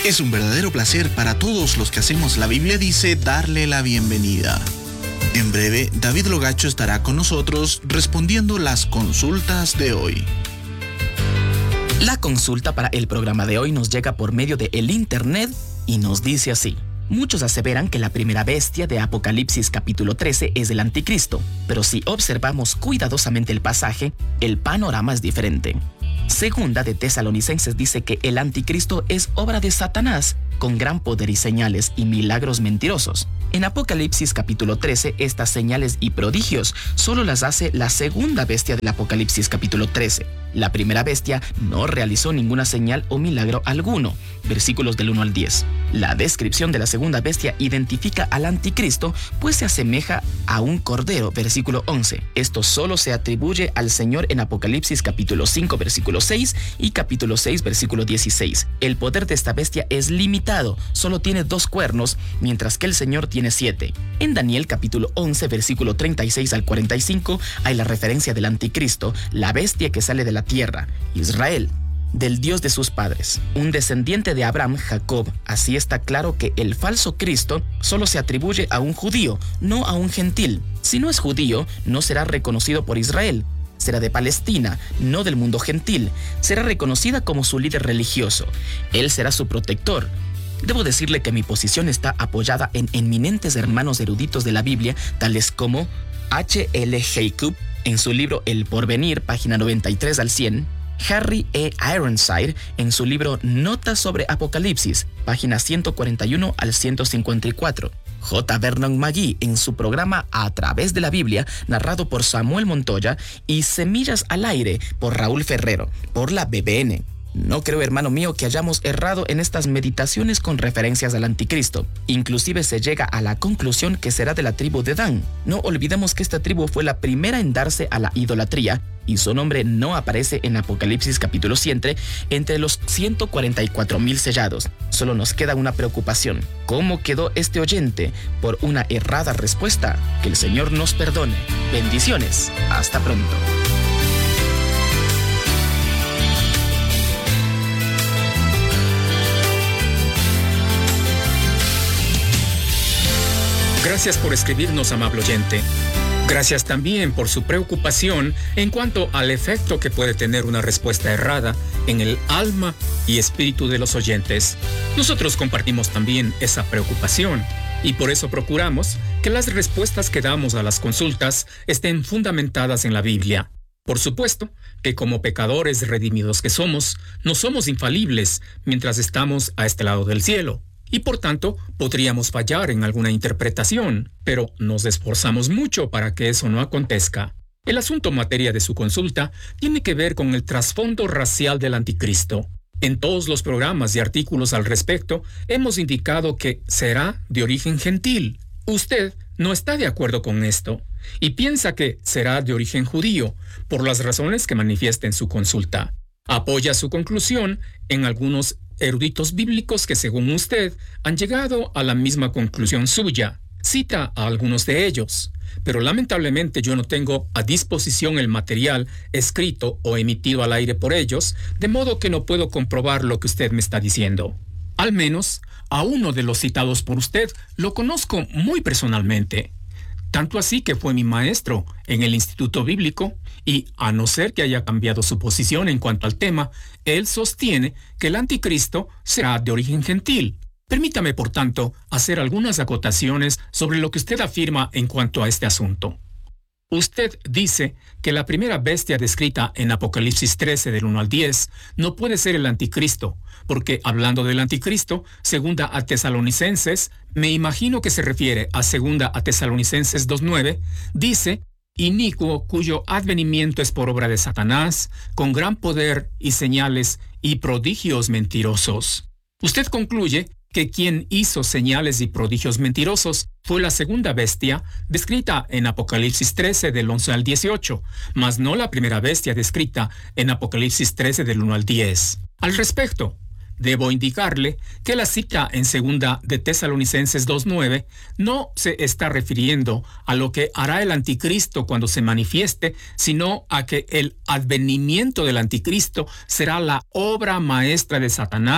Es un verdadero placer para todos los que hacemos La Biblia Dice darle la bienvenida. En breve, David Logacho estará con nosotros respondiendo las consultas de hoy. La consulta para el programa de hoy nos llega por medio de el internet y nos dice así. Muchos aseveran que la primera bestia de Apocalipsis capítulo 13 es el anticristo, pero si observamos cuidadosamente el pasaje, el panorama es diferente. Segunda de Tesalonicenses dice que el anticristo es obra de Satanás, con gran poder y señales y milagros mentirosos. En Apocalipsis capítulo 13, estas señales y prodigios solo las hace la segunda bestia del Apocalipsis capítulo 13. La primera bestia no realizó ninguna señal o milagro alguno. Versículos del 1 al 10. La descripción de la segunda bestia identifica al anticristo, pues se asemeja a un cordero. Versículo 11. Esto solo se atribuye al Señor en Apocalipsis capítulo 5, versículo 6 y capítulo 6, versículo 16. El poder de esta bestia es limitado, solo tiene 2 cuernos, mientras que el Señor tiene 7. En Daniel capítulo 11, versículo 36 al 45, hay la referencia del anticristo, la bestia que sale de la tierra, Israel, del Dios de sus padres, un descendiente de Abraham, Jacob. Así está claro que el falso Cristo solo se atribuye a un judío, no a un gentil. Si no es judío, no será reconocido por Israel. Será de Palestina, no del mundo gentil. Será reconocida como su líder religioso. Él será su protector. Debo decirle que mi posición está apoyada en eminentes hermanos eruditos de la Biblia, tales como H.L. Jacob, en su libro El Porvenir, página 93 al 100, Harry E. Ironside, en su libro Notas sobre Apocalipsis, página 141 al 154, J. Vernon McGee, en su programa A Través de la Biblia, narrado por Samuel Montoya, y Semillas al Aire, por Raúl Ferrero, por la BBN. No creo, hermano mío, que hayamos errado en estas meditaciones con referencias al anticristo. Inclusive se llega a la conclusión que será de la tribu de Dan. No olvidemos que esta tribu fue la primera en darse a la idolatría y su nombre no aparece en Apocalipsis capítulo 7 entre los 144,000 sellados. Solo nos queda una preocupación. ¿Cómo quedó este oyente por una errada respuesta? Que el Señor nos perdone. Bendiciones. Hasta pronto. Gracias por escribirnos, amable oyente. Gracias también por su preocupación en cuanto al efecto que puede tener una respuesta errada en el alma y espíritu de los oyentes. Nosotros compartimos también esa preocupación y por eso procuramos que las respuestas que damos a las consultas estén fundamentadas en la Biblia. Por supuesto que como pecadores redimidos que somos, no somos infalibles mientras estamos a este lado del cielo. Y por tanto, podríamos fallar en alguna interpretación, pero nos esforzamos mucho para que eso no acontezca. El asunto materia de su consulta tiene que ver con el trasfondo racial del anticristo. En todos los programas y artículos al respecto, hemos indicado que será de origen gentil. Usted no está de acuerdo con esto y piensa que será de origen judío, por las razones que manifiesta en su consulta. Apoya su conclusión en algunos eruditos bíblicos que, según usted, han llegado a la misma conclusión suya. Cita a algunos de ellos, pero lamentablemente yo no tengo a disposición el material escrito o emitido al aire por ellos, de modo que no puedo comprobar lo que usted me está diciendo. Al menos, a uno de los citados por usted lo conozco muy personalmente. Tanto así que fue mi maestro en el Instituto Bíblico y, a no ser que haya cambiado su posición en cuanto al tema, él sostiene que el anticristo será de origen gentil. Permítame, por tanto, hacer algunas acotaciones sobre lo que usted afirma en cuanto a este asunto. Usted dice que la primera bestia descrita en Apocalipsis 13 del 1 al 10 no puede ser el anticristo, porque hablando del anticristo, segunda a Tesalonicenses, me imagino que se refiere a segunda a Tesalonicenses 2:9, dice, inicuo cuyo advenimiento es por obra de Satanás, con gran poder y señales y prodigios mentirosos. Usted concluye que quien hizo señales y prodigios mentirosos fue la segunda bestia descrita en Apocalipsis 13 del 11 al 18, mas no la primera bestia descrita en Apocalipsis 13 del 1 al 10. Al respecto, debo indicarle que la cita en segunda de Tesalonicenses 2:9 no se está refiriendo a lo que hará el anticristo cuando se manifieste, sino a que el advenimiento del anticristo será la obra maestra de Satanás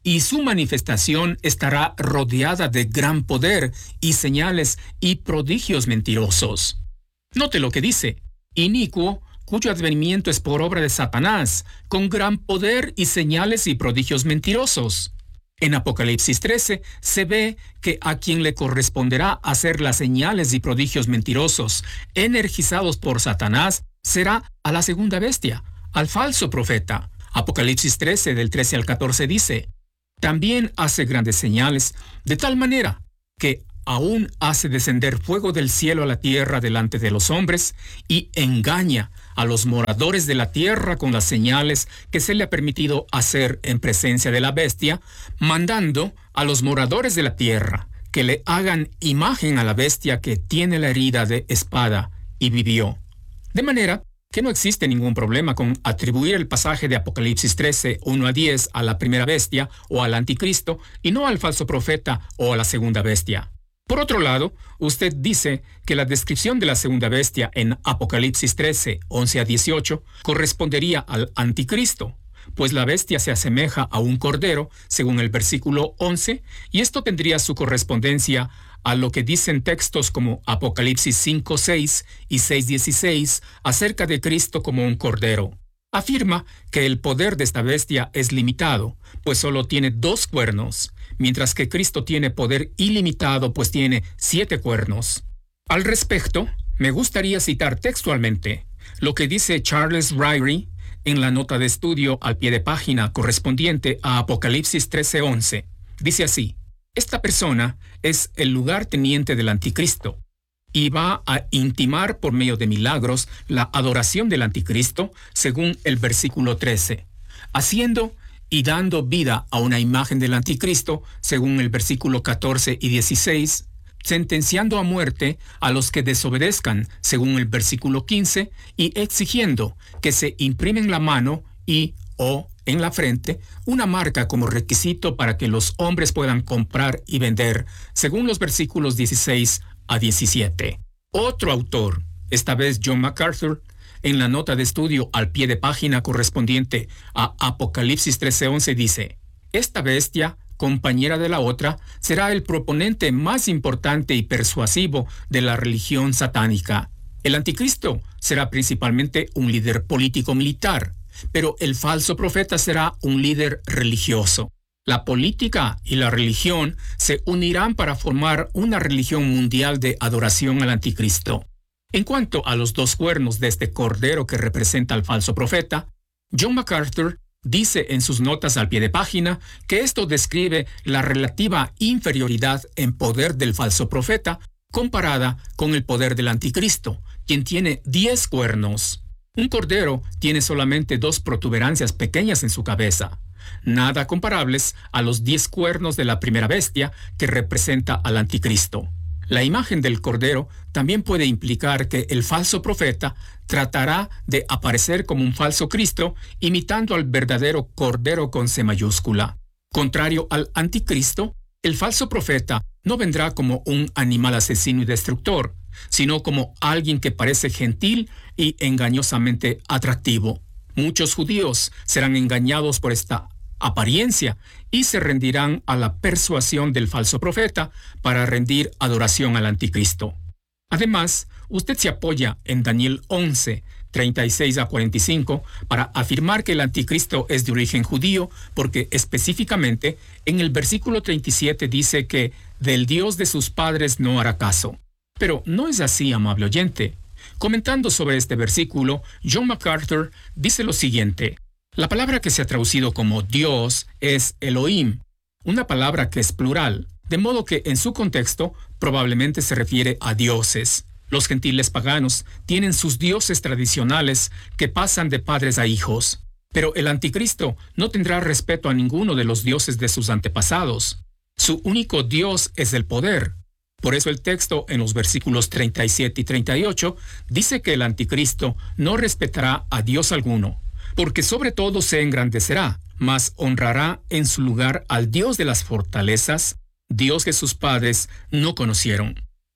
y su manifestación estará rodeada de gran poder y señales y prodigios mentirosos. Note lo que dice: inicuo, cuyo advenimiento es por obra de Satanás, con gran poder y señales y prodigios mentirosos. En Apocalipsis 13 se ve que a quien le corresponderá hacer las señales y prodigios mentirosos energizados por Satanás será a la segunda bestia, al falso profeta. Apocalipsis 13 del 13 al 14 dice: también hace grandes señales, de tal manera que aún hace descender fuego del cielo a la tierra delante de los hombres, y engaña a los moradores de la tierra con las señales que se le ha permitido hacer en presencia de la bestia, mandando a los moradores de la tierra que le hagan imagen a la bestia que tiene la herida de espada y vivió. De manera que no existe ningún problema con atribuir el pasaje de Apocalipsis 13, 1 a 10 a la primera bestia o al anticristo y no al falso profeta o a la segunda bestia. Por otro lado, usted dice que la descripción de la segunda bestia en Apocalipsis 13, 11 a 18 correspondería al anticristo, pues la bestia se asemeja a un cordero, según el versículo 11, y esto tendría su correspondencia a lo que dicen textos como Apocalipsis 5, 6 y 6, 16 acerca de Cristo como un cordero. Afirma que el poder de esta bestia es limitado, pues solo tiene 2 cuernos, mientras que Cristo tiene poder ilimitado, pues tiene 7 cuernos. Al respecto, me gustaría citar textualmente lo que dice Charles Ryrie en la nota de estudio al pie de página correspondiente a Apocalipsis 13:11. Dice así: esta persona es el lugarteniente del anticristo y va a intimar por medio de milagros la adoración del anticristo, según el versículo 13, haciendo y dando vida a una imagen del anticristo, según el versículo 14 y 16, sentenciando a muerte a los que desobedezcan, según el versículo 15, y exigiendo que se imprime en la mano y o en la frente una marca como requisito para que los hombres puedan comprar y vender, según los versículos 16 a 17. Otro autor, esta vez John MacArthur, en la nota de estudio al pie de página correspondiente a Apocalipsis 13:11 dice: esta bestia, compañera de la otra, será el proponente más importante y persuasivo de la religión satánica. El anticristo será principalmente un líder político-militar, pero el falso profeta será un líder religioso. La política y la religión se unirán para formar una religión mundial de adoración al anticristo. En cuanto a los 2 cuernos de este cordero que representa al falso profeta, John MacArthur dice en sus notas al pie de página que esto describe la relativa inferioridad en poder del falso profeta comparada con el poder del anticristo, quien tiene 10 cuernos. Un cordero tiene solamente 2 protuberancias pequeñas en su cabeza, nada comparables a los 10 cuernos de la primera bestia que representa al anticristo. La imagen del cordero también puede implicar que el falso profeta tratará de aparecer como un falso Cristo, imitando al verdadero cordero con C mayúscula. Contrario al anticristo, el falso profeta no vendrá como un animal asesino y destructor, sino como alguien que parece gentil y engañosamente atractivo. Muchos judíos serán engañados por esta apariencia y se rendirán a la persuasión del falso profeta para rendir adoración al anticristo. Además, usted se apoya en Daniel 11, 36 a 45 para afirmar que el anticristo es de origen judío, porque específicamente en el versículo 37 dice que del Dios de sus padres no hará caso. Pero no es así, amable oyente. Comentando sobre este versículo, John MacArthur dice lo siguiente: la palabra que se ha traducido como Dios es Elohim, una palabra que es plural, de modo que en su contexto probablemente se refiere a dioses. Los gentiles paganos tienen sus dioses tradicionales que pasan de padres a hijos, pero el anticristo no tendrá respeto a ninguno de los dioses de sus antepasados. Su único Dios es el poder. Por eso el texto en los versículos 37 y 38 dice que el anticristo no respetará a Dios alguno, porque sobre todo se engrandecerá, mas honrará en su lugar al Dios de las fortalezas, Dios que sus padres no conocieron.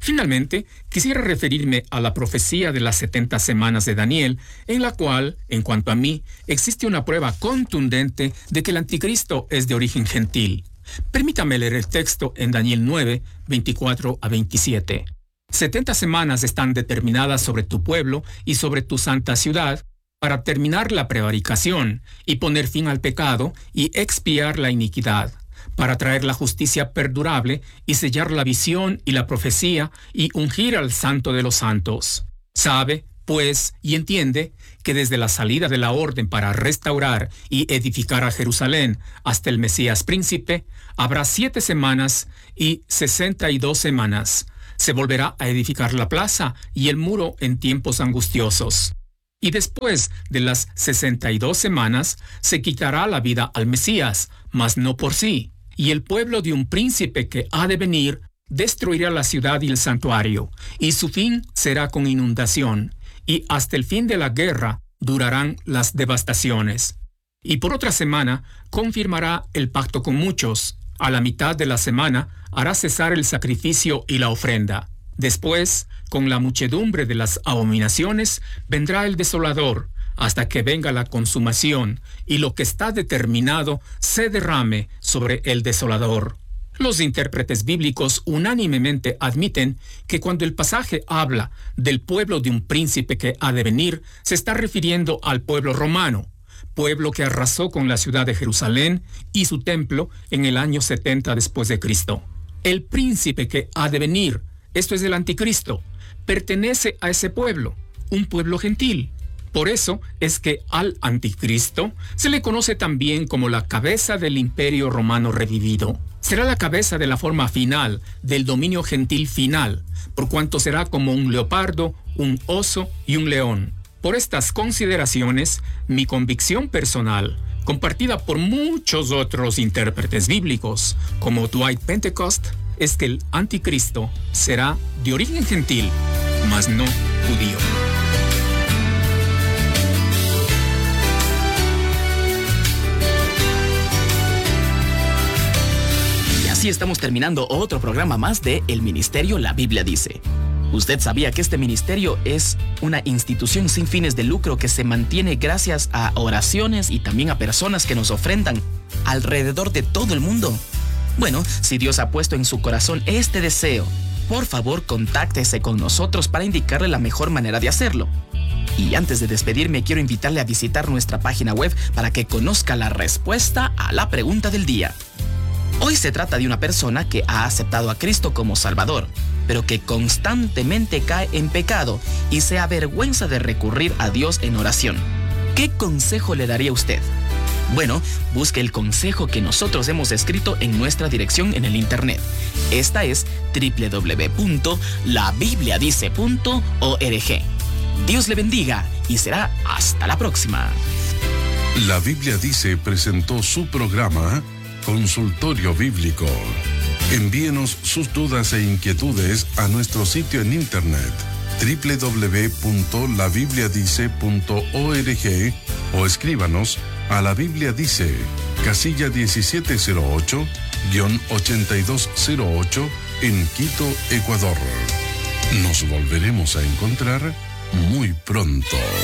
Finalmente, quisiera referirme a la profecía de las 70 semanas de Daniel, en la cual, en cuanto a mí, existe una prueba contundente de que el anticristo es de origen gentil. Permítame leer el texto en Daniel 9, 24 a 27. 70 semanas están determinadas sobre tu pueblo y sobre tu santa ciudad, para terminar la prevaricación y poner fin al pecado y expiar la iniquidad, para traer la justicia perdurable y sellar la visión y la profecía y ungir al Santo de los Santos. Sabe, pues, y entiende que desde la salida de la orden para restaurar y edificar a Jerusalén hasta el Mesías príncipe, habrá 7 semanas y 62 semanas. Se volverá a edificar la plaza y el muro en tiempos angustiosos. Y después de las 62 semanas, se quitará la vida al Mesías, mas no por sí. Y el pueblo de un príncipe que ha de venir destruirá la ciudad y el santuario, y su fin será con inundación, y hasta el fin de la guerra durarán las devastaciones. Y por otra semana confirmará el pacto con muchos. A la mitad de la semana hará cesar el sacrificio y la ofrenda. Después, con la muchedumbre de las abominaciones, vendrá el desolador, hasta que venga la consumación, y lo que está determinado se derrame sobre el desolador. Los intérpretes bíblicos unánimemente admiten que cuando el pasaje habla del pueblo de un príncipe que ha de venir, se está refiriendo al pueblo romano, pueblo que arrasó con la ciudad de Jerusalén y su templo en el año 70 después de Cristo. El príncipe que ha de venir, esto es el anticristo, pertenece a ese pueblo, un pueblo gentil. Por eso es que al anticristo se le conoce también como la cabeza del imperio romano revivido. Será la cabeza de la forma final del dominio gentil final, por cuanto será como un leopardo, un oso y un león. Por estas consideraciones, mi convicción personal, compartida por muchos otros intérpretes bíblicos, como Dwight Pentecost, es que el anticristo será de origen gentil, mas no judío. Y así estamos terminando otro programa más de El Ministerio La Biblia Dice. ¿Usted sabía que este ministerio es una institución sin fines de lucro que se mantiene gracias a oraciones y también a personas que nos ofrendan alrededor de todo el mundo? Bueno, si Dios ha puesto en su corazón este deseo, por favor contáctese con nosotros para indicarle la mejor manera de hacerlo. Y antes de despedirme, quiero invitarle a visitar nuestra página web para que conozca la respuesta a la pregunta del día. Hoy se trata de una persona que ha aceptado a Cristo como Salvador, pero que constantemente cae en pecado y se avergüenza de recurrir a Dios en oración. ¿Qué consejo le daría usted? Bueno, busque el consejo que nosotros hemos escrito en nuestra dirección en el internet. Esta es www.labibliadice.org. Dios le bendiga y será hasta la próxima. La Biblia Dice presentó su programa Consultorio Bíblico. Envíenos sus dudas e inquietudes a nuestro sitio en internet www.labibliadice.org o escríbanos a La Biblia Dice, casilla 1708-8208 en Quito, Ecuador. Nos volveremos a encontrar muy pronto.